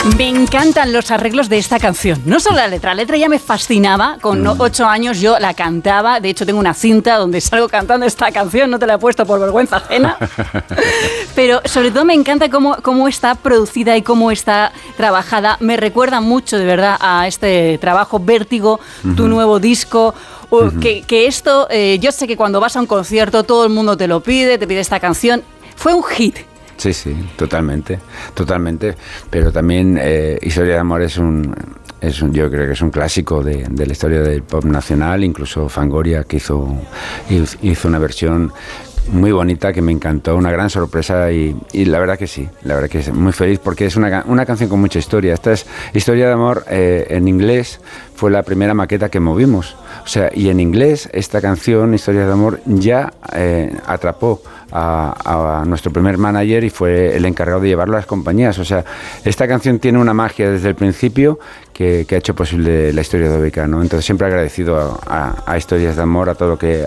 Me encantan los arreglos de esta canción. No solo la letra ya me fascinaba. Con 8 años yo la cantaba. De hecho, tengo una cinta donde salgo cantando esta canción. No te la he puesto por vergüenza ajena. Pero sobre todo me encanta cómo está producida y cómo está trabajada. Me recuerda mucho, de verdad, a este trabajo Vértigo, tu nuevo disco. Que esto, yo sé que cuando vas a un concierto todo el mundo te pide esta canción. Fue un hit. Sí, totalmente. Pero también Historia de Amor yo creo que es un clásico de la historia del pop nacional. Incluso Fangoria, que hizo una versión muy bonita que me encantó, una gran sorpresa y la verdad que sí, muy feliz porque es una canción con mucha historia. Esta es Historia de Amor en inglés, fue la primera maqueta que movimos, o sea, y en inglés esta canción, Historia de Amor, ya atrapó a nuestro primer manager y fue el encargado de llevarlo a las compañías. O sea, esta canción tiene una magia desde el principio que ha hecho posible la historia de Obeca, ¿no? Entonces siempre agradecido a Historias de Amor, a todo lo que